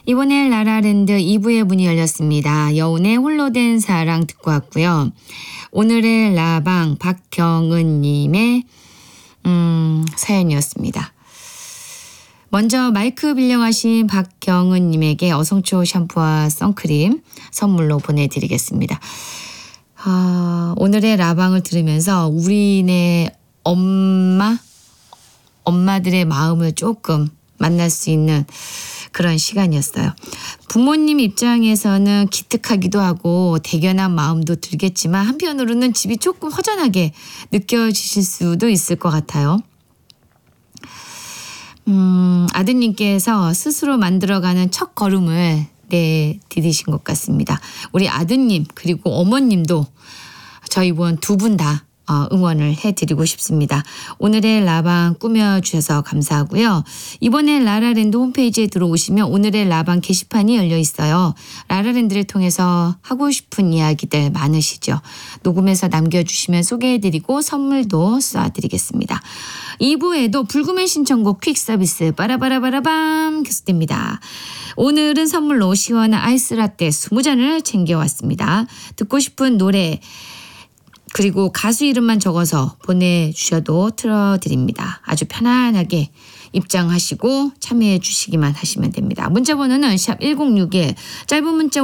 이번에 라라랜드 2부의 문이 열렸습니다. 여운의 홀로 된 사랑 듣고 왔고요. 오늘의 라방 박경은님의 사연이었습니다. 먼저 마이크 빌려가신 박경은님에게 어성초 샴푸와 선크림 선물로 보내드리겠습니다. 오늘의 라방을 들으면서 우리네 엄마들의 마음을 조금 만날 수 있는 그런 시간이었어요. 부모님 입장에서는 기특하기도 하고 대견한 마음도 들겠지만 한편으로는 집이 조금 허전하게 느껴지실 수도 있을 것 같아요. 아드님께서 스스로 만들어가는 첫 걸음을 내디디신 것 같습니다. 우리 아드님 그리고 어머님도 저희 분 두 분 다 응원을 해드리고 싶습니다. 오늘의 라방 꾸며주셔서 감사하고요. 이번에 라라랜드 홈페이지에 들어오시면 오늘의 라방 게시판이 열려 있어요. 라라랜드를 통해서 하고 싶은 이야기들 많으시죠. 녹음해서 남겨주시면 소개해드리고 선물도 쏴드리겠습니다. 2부에도 불금의 신청곡 퀵 서비스 빠라바라바라밤 계속됩니다. 오늘은 선물로 시원한 아이스라떼 20잔을 챙겨왔습니다. 듣고 싶은 노래 그리고 가수 이름만 적어서 보내주셔도 틀어드립니다. 아주 편안하게 입장하시고 참여해 주시기만 하시면 됩니다. 문자 번호는 샵 1061 짧은 문자